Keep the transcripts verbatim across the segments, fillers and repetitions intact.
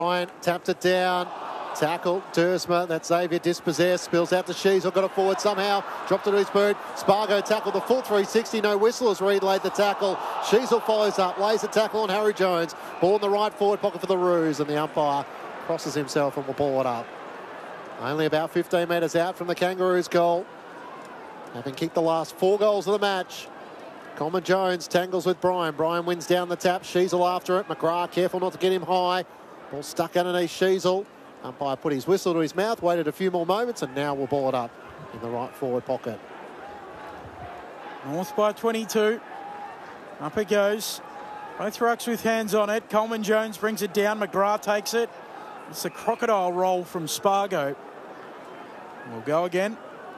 Bryant tapped it down. Tackle, Duursma, that's Xavier dispossessed, spills out to Sheasel, got it forward somehow, dropped it to his boot. Spargo tackled the full three sixty, no whistle as Reid laid the tackle. Sheasel follows up, lays a tackle on Harry Jones. Ball in the right forward pocket for the Roos, and the umpire crosses himself and will ball it up. Only about fifteen metres out from the Kangaroos' goal. Having kicked the last four goals of the match. Coleman Jones tangles with Bryan. Bryan wins down the tap, Sheasel after it. McGrath careful not to get him high. Ball stuck underneath Sheasel. Umpire put his whistle to his mouth, waited a few more moments, and now we'll ball it up in the right forward pocket. North by twenty-two. Up it goes. Both rucks with hands on it. Coleman Jones brings it down. McGrath takes it. It's a crocodile roll from Spargo. We'll go again.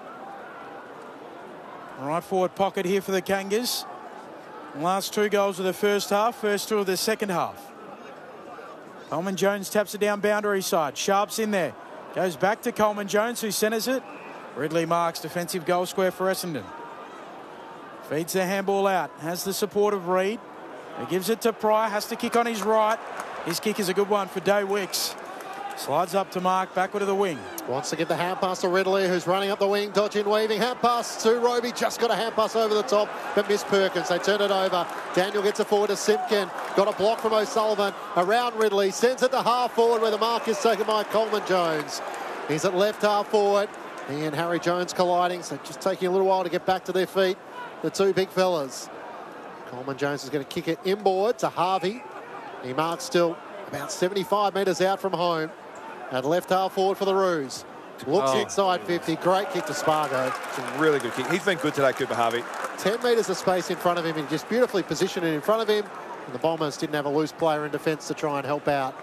Right forward pocket here for the Kangas. Last two goals of the first half, first two of the second half. Coleman Jones taps it down boundary side. Sharp's in there. Goes back to Coleman Jones, who centres it. Ridley Marks, defensive goal square for Essendon. Feeds the handball out. Has the support of Reid. He gives it to Pryor. Has to kick on his right. His kick is a good one for Day Wicks. Slides up to Mark, backward to the wing. Wants to give the hand pass to Ridley, who's running up the wing, dodging, weaving. Hand pass to Roby, just got a hand pass over the top, but missed Perkins. They turn it over. Daniel gets it forward to Simpkin. Got a block from O'Sullivan. Around Ridley, sends it to half forward where the mark is taken by Coleman Jones. He's at left half forward. He and Harry Jones colliding, so just taking a little while to get back to their feet, the two big fellas. Coleman Jones is going to kick it inboard to Harvey. He marks still about seventy-five metres out from home. At left half forward for the Roos. Looks oh, inside fifty. Great kick to Spargo. It's a really good kick. He's been good today, Cooper Harvey. ten metres of space in front of him. He just beautifully positioned it in front of him. And the Bombers didn't have a loose player in defence to try and help out.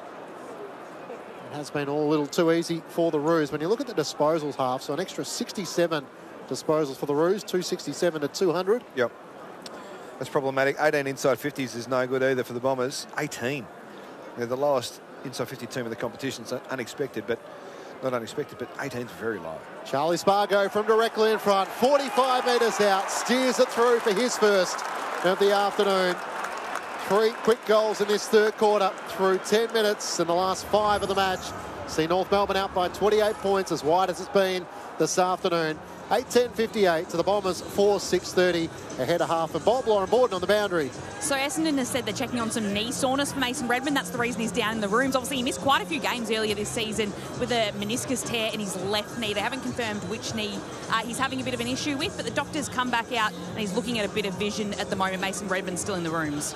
It has been all a little too easy for the Roos. When you look at the disposals half, so an extra sixty-seven disposals for the Roos, two sixty-seven to two hundred. Yep. That's problematic. eighteen inside fifties is no good either for the Bombers. eighteen. They're the lowest inside fifty team in the competition, so unexpected, but not unexpected, but eighteen's very low. Charlie Spargo from directly in front, forty-five metres out, steers it through for his first of the afternoon. Three quick goals in this third quarter through ten minutes in the last five of the match. See North Melbourne out by twenty-eight points, as wide as it's been this afternoon. eight ten fifty-eight to the Bombers, four six thirty ahead of half. And Bob Lauren Borden on the boundary. So Essendon has said they're checking on some knee soreness for Mason Redman. That's the reason he's down in the rooms. Obviously, he missed quite a few games earlier this season with a meniscus tear in his left knee. They haven't confirmed which knee uh, he's having a bit of an issue with, but the doctor's come back out and he's looking at a bit of vision at the moment. Mason Redman's still in the rooms.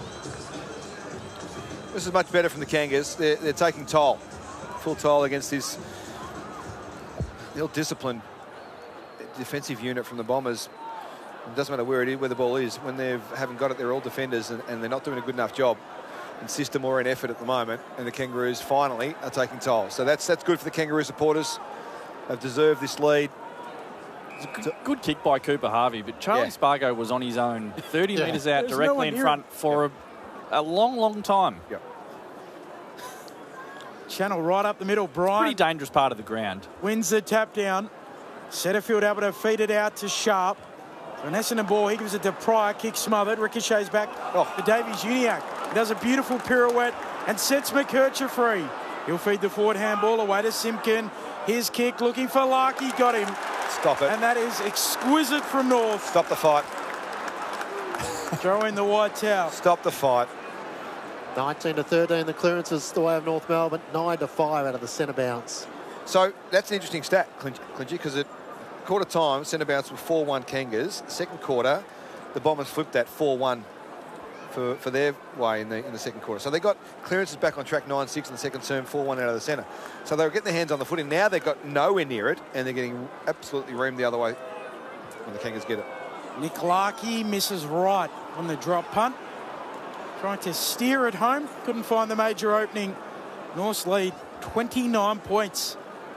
This is much better from the Kangas. They're, they're taking toll. Full toll against this ill-disciplined defensive unit from the Bombers. It doesn't matter where it is, where the ball is. When they haven't got it, they're all defenders, and, and they're not doing a good enough job in system or in effort at the moment. And the Kangaroos finally are taking toll. So that's that's good for the Kangaroo supporters. They've deserved this lead. It was a good, good kick by Cooper Harvey, but Charlie yeah. Spargo was on his own, thirty yeah. metres out, There's directly no in front for yep. a, a long, long time. Yep. Channel right up the middle. Bryan. Pretty dangerous part of the ground. Wins the tap down. Setterfield able to feed it out to Sharp. So an Essendon ball, he gives it to Pryor, kick smothered, ricochets back oh. to Davies Uniacke. He does a beautiful pirouette and sets McKercher free. He'll feed the forward handball away to Simpkin. His kick looking for Larkey, got him. Stop it. And that is exquisite from North. Stop the fight. Throw in the white towel. Stop the fight. nineteen to thirteen, the clearance is the way of North Melbourne. nine to five out of the centre bounce. So that's an interesting stat, Clinchy, because at quarter time, centre bounce were four one Kangas. Second quarter, the Bombers flipped that four one for, for their way in the in the second quarter. So they got clearances back on track nine six in the second term, four one out of the centre. So they were getting their hands on the footing. Now they've got nowhere near it, and they're getting absolutely reamed the other way when the Kangas get it. Nick Larkey misses right on the drop punt. Trying to steer it home. Couldn't find the major opening. North's lead, twenty-nine points.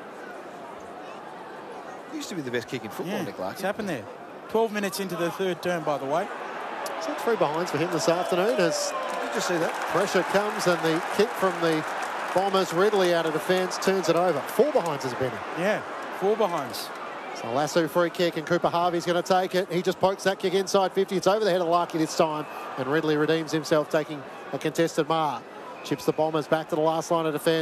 He used to be the best kick in football, yeah, Nick Larkey. What's happened there? twelve minutes into the third term, by the way. So three behinds for him this afternoon as Did you just see that? Pressure comes and the kick from the Bombers, Ridley out of defence, turns it over. Four behinds has been in. Yeah, four behinds. So Lasso free kick and Cooper Harvey's going to take it. He just pokes that kick inside fifty. It's over the head of Larkey this time and Ridley redeems himself taking a contested mark. Chips the Bombers back to the last line of defence.